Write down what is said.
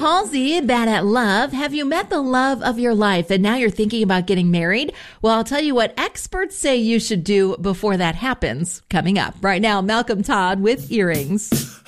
Halsey, Bad at Love. Have you met the love of your life and now you're thinking about getting married? Well, I'll tell you what experts say you should do before that happens coming up. Right now, Malcolm Todd with Earrings.